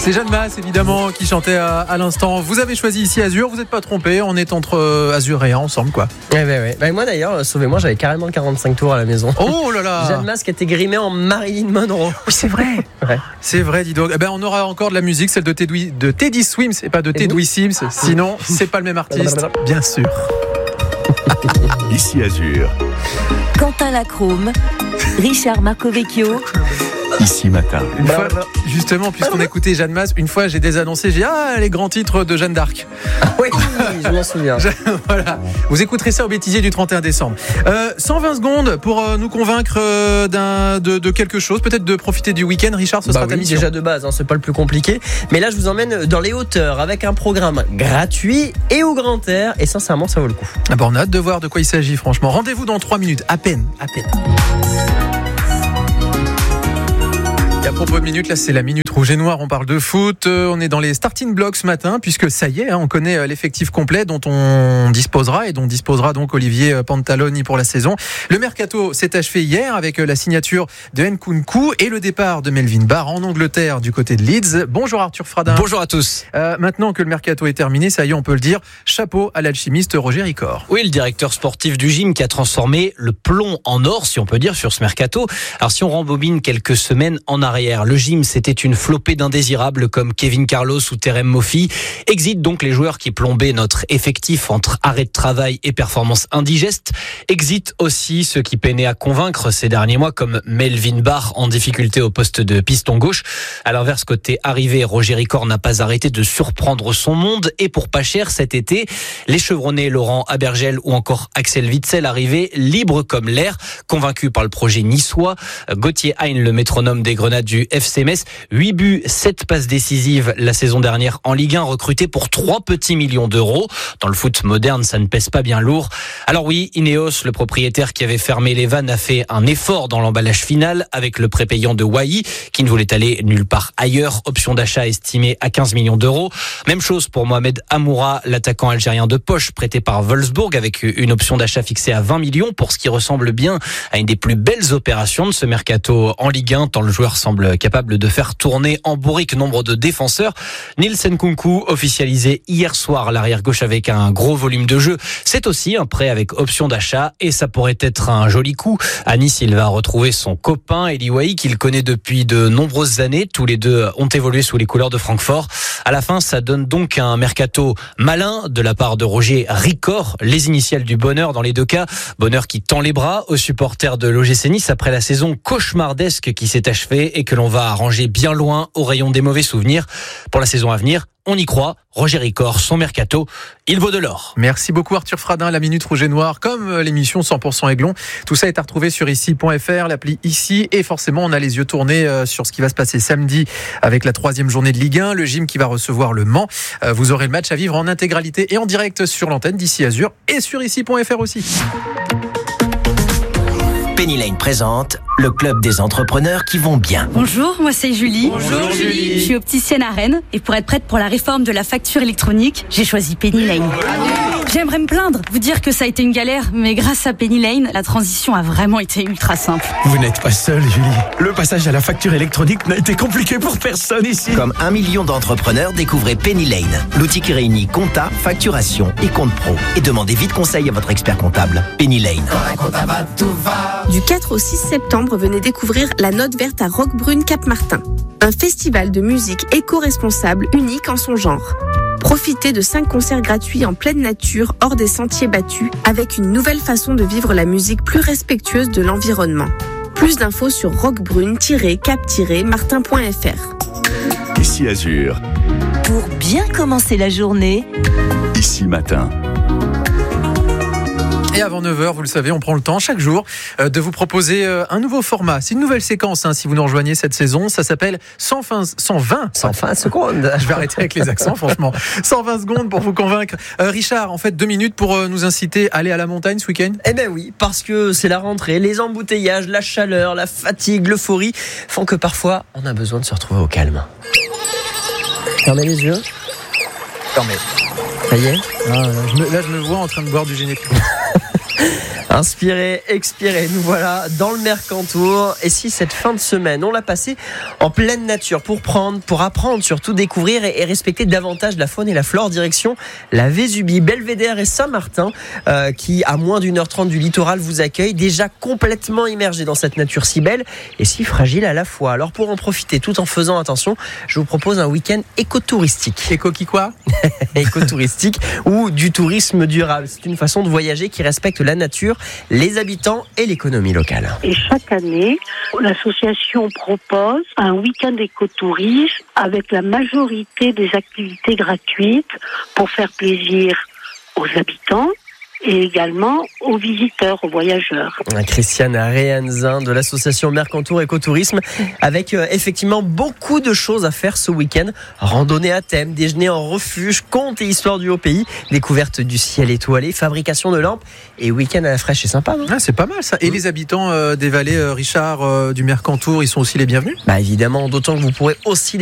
C'est Jeanne Masse évidemment qui chantait à l'instant. Vous avez choisi ici Azur, vous n'êtes pas trompé, on est entre Azur et ensemble quoi. Ouais. Bah, moi d'ailleurs, sauvez-moi, j'avais carrément 45 tours à la maison. Oh là là. Jeanne Masse qui était grimée en Marilyn Monroe. Oui c'est vrai. Ouais. C'est vrai, dis donc. On aura encore de la musique, celle de Teddy Swims et pas de Teddy Sims. Sinon c'est pas le même artiste, bien sûr. Ici Azur. Quentin Lacrome, Richard Marcovecchio. Ici Matin. Une fois, justement, puisqu'on écoutait Jeanne Masse, une fois j'ai désannoncé, j'ai dit les grands titres de Jeanne d'Arc. Oui, je m'en souviens. Voilà. Vous écouterez ça au bêtisier du 31 décembre. 120 secondes pour nous convaincre de quelque chose, peut-être de profiter du week-end. Richard, ce sera ta mission. Déjà de base, c'est pas le plus compliqué. Mais là, je vous emmène dans les hauteurs avec un programme gratuit et au grand air. Et sincèrement, ça vaut le coup. On a hâte de voir de quoi il s'agit, franchement. Rendez-vous dans 3 minutes, à peine. Et à propos de minutes, là c'est la minute rouge et noire, on parle de foot, on est dans les starting blocks ce matin, puisque ça y est, on connaît l'effectif complet dont on disposera et dont disposera donc Olivier Pantaloni pour la saison. Le mercato s'est achevé hier avec la signature de Nkunku et le départ de Melvin Barr en Angleterre du côté de Leeds. Bonjour Arthur Fradin. Bonjour à tous. Maintenant que le mercato est terminé, ça y est, on peut le dire, chapeau à l'alchimiste Roger Ricor. Oui, le directeur sportif du gym qui a transformé le plomb en or, si on peut dire, sur ce mercato. Alors si on rembobine quelques semaines en arrière, le gym c'était une flopée d'indésirables comme Kevin Carlos ou Terem Moffi. Exit donc les joueurs qui plombaient notre effectif entre arrêt de travail et performances indigestes. Exit aussi ceux qui peinaient à convaincre ces derniers mois comme Melvin Barr en difficulté au poste de piston gauche. À l'inverse, côté arrivée, Roger Ricor n'a pas arrêté de surprendre son monde et pour pas cher cet été, les chevronnés Laurent Abergel ou encore Axel Witsel arrivaient libres comme l'air, convaincus par le projet niçois. Gauthier Hein, le métronome des Grenades du FC Metz, 8 buts, 7 passes décisives la saison dernière en Ligue 1, recruté pour 3 petits millions d'euros. Dans le foot moderne, ça ne pèse pas bien lourd. Alors oui, Ineos, le propriétaire qui avait fermé les vannes, a fait un effort dans l'emballage final avec le prépayant de Wai, qui ne voulait aller nulle part ailleurs. Option d'achat estimée à 15 millions d'euros. Même chose pour Mohamed Amoura, l'attaquant algérien de poche, prêté par Wolfsburg avec une option d'achat fixée à 20 millions pour ce qui ressemble bien à une des plus belles opérations de ce mercato en Ligue 1, tant le joueur semble capable de faire tourner en bourrique nombre de défenseurs. Nils Nkunku, officialisé hier soir, l'arrière gauche avec un gros volume de jeu. C'est aussi un prêt avec option d'achat et ça pourrait être un joli coup. À Nice, il va retrouver son copain Eli Wahi qu'il connaît depuis de nombreuses années. Tous les deux ont évolué sous les couleurs de Francfort. À la fin, ça donne donc un mercato malin de la part de Roger Ricor, les initiales du bonheur dans les deux cas. Bonheur qui tend les bras aux supporters de l'OGC Nice après la saison cauchemardesque qui s'est achevée et que l'on va arranger bien loin au rayon des mauvais souvenirs. Pour la saison à venir, on y croit. Roger Ricor, son mercato, il vaut de l'or. Merci beaucoup Arthur Fradin, la Minute Rouge et Noire, comme l'émission 100% Aiglon. Tout ça est à retrouver sur ici.fr, l'appli Ici. Et forcément, on a les yeux tournés sur ce qui va se passer samedi avec la 3e journée de Ligue 1, le gym qui va recevoir le Mans. Vous aurez le match à vivre en intégralité et en direct sur l'antenne d'Ici Azur et sur ici.fr aussi. Penny Lane présente le club des entrepreneurs qui vont bien. Bonjour, moi c'est Julie. Bonjour Julie. Je suis opticienne à Rennes et pour être prête pour la réforme de la facture électronique, j'ai choisi Penny Lane. J'aimerais me plaindre, vous dire que ça a été une galère, mais grâce à Penny Lane, la transition a vraiment été ultra simple. Vous n'êtes pas seule, Julie. Le passage à la facture électronique n'a été compliqué pour personne ici. Comme 1 million d'entrepreneurs, découvrez Penny Lane, l'outil qui réunit compta, facturation et compte pro. Et demandez vite conseil à votre expert comptable. Penny Lane. Du 4 au 6 septembre, venez découvrir la Note Verte à Roquebrune Cap-Martin. Un festival de musique éco-responsable unique en son genre. Profitez de 5 concerts gratuits en pleine nature, hors des sentiers battus, avec une nouvelle façon de vivre la musique plus respectueuse de l'environnement. Plus d'infos sur roquebrune-cap-martin.fr. Ici Azur. Pour bien commencer la journée, Ici Matin. Et avant 9h, vous le savez, on prend le temps chaque jour de vous proposer un nouveau format. C'est une nouvelle séquence si vous nous rejoignez cette saison. Ça s'appelle 120 secondes. Je vais arrêter avec les accents, franchement. 120 secondes pour vous convaincre. Richard, en fait, 2 minutes pour nous inciter à aller à la montagne ce week-end. Eh ben oui, parce que c'est la rentrée, les embouteillages, la chaleur, la fatigue, l'euphorie font que parfois on a besoin de se retrouver au calme. Fermez les yeux. Fermez. Ça y est. Là, je me vois en train de boire du Génépi. Inspirez, expirez, nous voilà dans le Mercantour. Et si cette fin de semaine, on l'a passé en pleine nature pour prendre, pour apprendre, surtout découvrir et respecter davantage la faune et la flore, direction la Vésubie, Belvédère et Saint-Martin, qui à moins d'1h30 du littoral vous accueille, déjà complètement immergé dans cette nature si belle et si fragile à la fois. Alors pour en profiter tout en faisant attention, je vous propose un week-end écotouristique. Éco qui quoi? Écotouristique ou du tourisme durable. C'est une façon de voyager qui respecte la nature, les habitants et l'économie locale. Et chaque année, l'association propose un week-end écotourisme avec la majorité des activités gratuites pour faire plaisir aux habitants et également aux visiteurs, aux voyageurs. Christiane Réanzin de l'association Mercantour Écotourisme avec effectivement beaucoup de choses à faire ce week-end. Randonnée à thème, déjeuner en refuge, contes et histoire du haut pays, découverte du ciel étoilé, fabrication de lampes et week-end à la fraîche, c'est sympa, non ? C'est pas mal ça. Et les habitants des vallées, Richard, du Mercantour, ils sont aussi les bienvenus ? Évidemment, d'autant que vous pourrez aussi